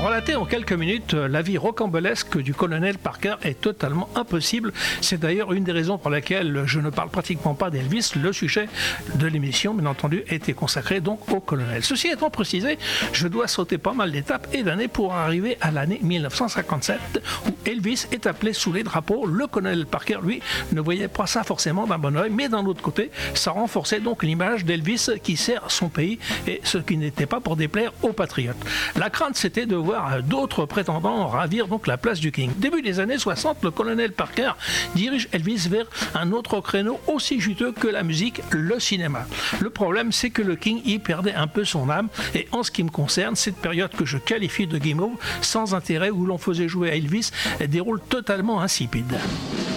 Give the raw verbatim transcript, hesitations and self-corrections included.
Relater en quelques minutes la vie rocambolesque du colonel Parker est totalement impossible. C'est d'ailleurs une des raisons pour laquelle je ne parle pratiquement pas d'Elvis. Le sujet de l'émission, bien entendu, était consacré donc au colonel. Ceci étant précisé, je dois sauter pas mal d'étapes et d'années pour arriver à l'année mille neuf cent cinquante-sept où Elvis est appelé sous les drapeaux. Le colonel Parker, lui, ne voyait pas ça forcément d'un bon oeil, mais d'un autre côté, ça renforçait donc l'image d'Elvis qui sert son pays et ce qui n'était pas pour déplaire aux patriotes. La crainte, c'était de voir d'autres prétendants ravir donc la place du King. Début des années soixante, le colonel Parker dirige Elvis vers un autre créneau aussi juteux que la musique, le cinéma. Le problème, c'est que le King y perdait un peu son âme et en ce qui me concerne, cette période que je qualifie de guimauve, sans intérêt, où l'on faisait jouer à Elvis, déroule totalement insipide.